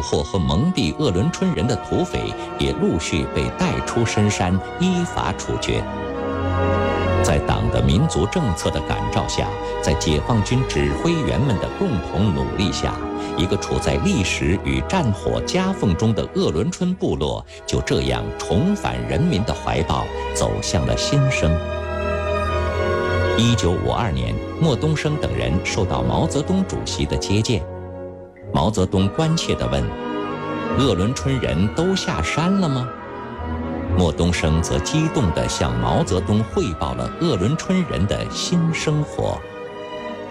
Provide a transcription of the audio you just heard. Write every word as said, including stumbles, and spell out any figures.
获和蒙蔽鄂伦春人的土匪也陆续被带出深山，依法处决。在党的民族政策的感召下，在解放军指挥员们的共同努力下，一个处在历史与战火夹缝中的鄂伦春部落就这样重返人民的怀抱，走向了新生。一九五二年，莫东升等人受到毛泽东主席的接见。毛泽东关切地问：“鄂伦春人都下山了吗？”莫东升则激动地向毛泽东汇报了鄂伦春人的新生活。